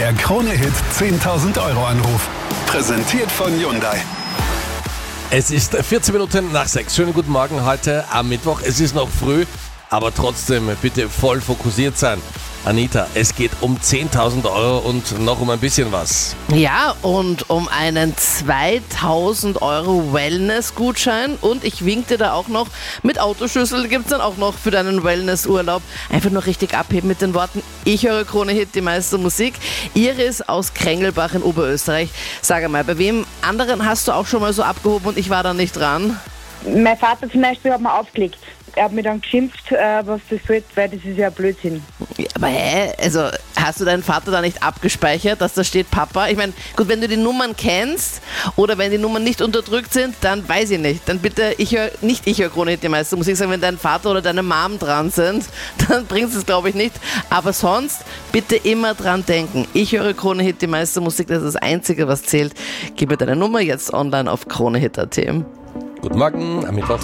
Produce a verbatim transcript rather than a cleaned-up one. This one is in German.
Der Krone-Hit zehntausend Euro Anruf. Präsentiert von Hyundai. Es ist vierzehn Minuten nach sechs. Schönen guten Morgen heute am Mittwoch. Es ist noch früh, aber trotzdem bitte voll fokussiert sein. Anita, es geht um zehntausend Euro und noch um ein bisschen was. Ja, und um einen zweitausend Euro Wellness-Gutschein und ich wink dir da auch noch, mit Autoschlüssel gibt's dann auch noch für deinen Wellness-Urlaub. Einfach nur richtig abheben mit den Worten, ich höre Krone-Hit, die meiste Musik. Iris aus Krängelbach in Oberösterreich. Sag einmal, bei wem anderen hast du auch schon mal so abgehoben und ich war da nicht dran? Mein Vater zum Beispiel hat mir aufgelegt. Er hat mich dann geschimpft, äh, was das soll, weil das ist ja Blödsinn. Ja, aber hä? Also hast du deinen Vater da nicht abgespeichert, dass da steht Papa? Ich meine, gut, wenn du die Nummern kennst oder wenn die Nummern nicht unterdrückt sind, dann weiß ich nicht. Dann bitte, ich höre nicht ich höre Krone-Hit die meiste Musik sagen, wenn dein Vater oder deine Mom dran sind, dann bringt es glaube ich nicht. Aber sonst bitte immer dran denken. Ich höre Krone-Hit die meiste Musik, das ist das Einzige, was zählt. Gib mir deine Nummer jetzt online auf kronehit punkt at. Guten Morgen am Mittwoch.